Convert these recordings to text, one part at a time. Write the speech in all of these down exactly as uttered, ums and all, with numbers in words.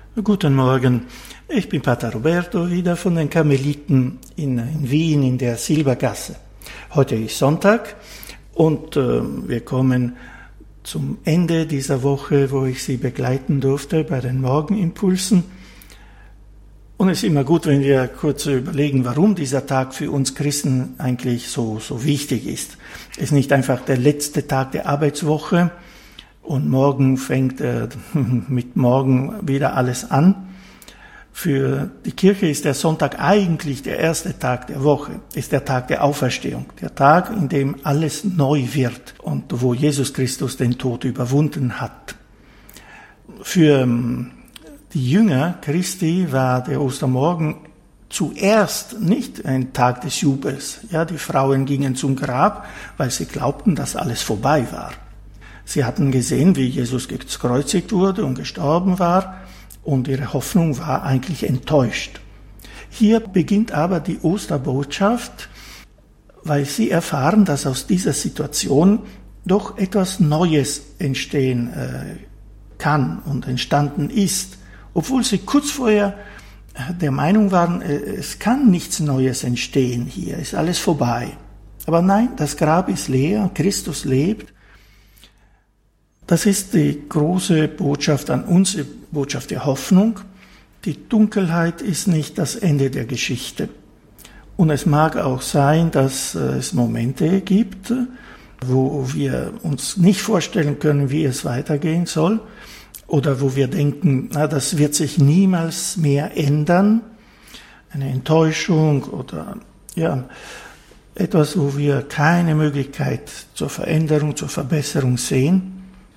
Guten Morgen, ich bin Pater Roberto, wieder von den Karmeliten in, in Wien in der Silbergasse. Heute ist Sonntag und äh, wir kommen zum Ende dieser Woche, wo ich Sie begleiten durfte bei den Morgenimpulsen. Und es ist immer gut, wenn wir kurz überlegen, warum dieser Tag für uns Christen eigentlich so, so wichtig ist. Es ist nicht einfach der letzte Tag der Arbeitswoche, und morgen fängt äh, mit morgen wieder alles an. Für die Kirche ist der Sonntag eigentlich der erste Tag der Woche, ist der Tag der Auferstehung, der Tag, in dem alles neu wird und wo Jesus Christus den Tod überwunden hat. Für ähm, die Jünger Christi war der Ostermorgen zuerst nicht ein Tag des Jubels. Ja, die Frauen gingen zum Grab, weil sie glaubten, dass alles vorbei war. Sie hatten gesehen, wie Jesus gekreuzigt wurde und gestorben war, und ihre Hoffnung war eigentlich enttäuscht. Hier beginnt aber die Osterbotschaft, weil sie erfahren, dass aus dieser Situation doch etwas Neues entstehen äh, kann und entstanden ist, obwohl sie kurz vorher der Meinung waren, äh, es kann nichts Neues entstehen hier, ist alles vorbei. Aber nein, das Grab ist leer, Christus lebt. Das ist die große Botschaft an uns, die Botschaft der Hoffnung. Die Dunkelheit ist nicht das Ende der Geschichte. Und es mag auch sein, dass es Momente gibt, wo wir uns nicht vorstellen können, wie es weitergehen soll, oder wo wir denken, na, das wird sich niemals mehr ändern. Eine Enttäuschung oder ja, etwas, wo wir keine Möglichkeit zur Veränderung, zur Verbesserung sehen.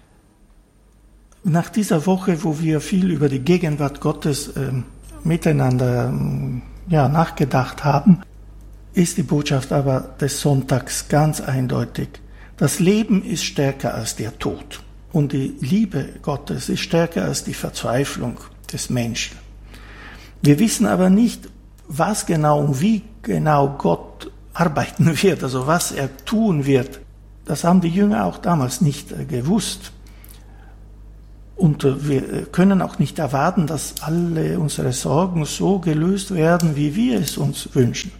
Nach dieser Woche, wo wir viel über die Gegenwart Gottes äh, miteinander äh, ja, nachgedacht haben, ist die Botschaft aber des Sonntags ganz eindeutig. Das Leben ist stärker als der Tod. Und die Liebe Gottes ist stärker als die Verzweiflung des Menschen. Wir wissen aber nicht, was genau und wie genau Gott arbeiten wird, also was er tun wird. Das haben die Jünger auch damals nicht äh, gewusst. Und wir können auch nicht erwarten, dass alle unsere Sorgen so gelöst werden, wie wir es uns wünschen.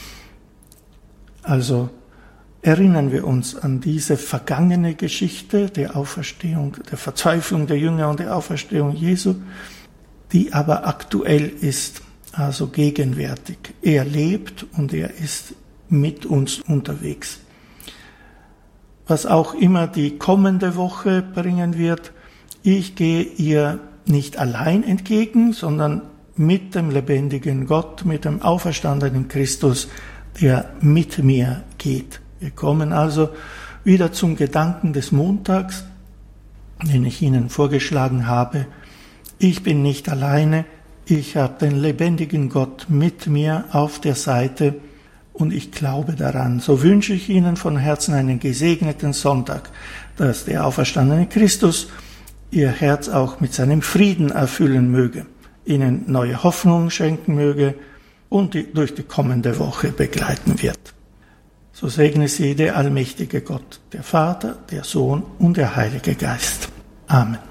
Also erinnern wir uns an diese vergangene Geschichte der Auferstehung, der Verzweiflung der Jünger und der Auferstehung Jesu, die aber aktuell ist, also gegenwärtig. Er lebt und er ist mit uns unterwegs. Was auch immer die kommende Woche bringen wird, ich gehe ihr nicht allein entgegen, sondern mit dem lebendigen Gott, mit dem auferstandenen Christus, der mit mir geht. Wir kommen also wieder zum Gedanken des Montags, den ich Ihnen vorgeschlagen habe. Ich bin nicht alleine, ich habe den lebendigen Gott mit mir auf der Seite und ich glaube daran. So wünsche ich Ihnen von Herzen einen gesegneten Sonntag, dass der auferstandene Christus Ihr Herz auch mit seinem Frieden erfüllen möge, Ihnen neue Hoffnung schenken möge und die durch die kommende Woche begleiten wird. So segne Sie der allmächtige Gott, der Vater, der Sohn und der Heilige Geist. Amen.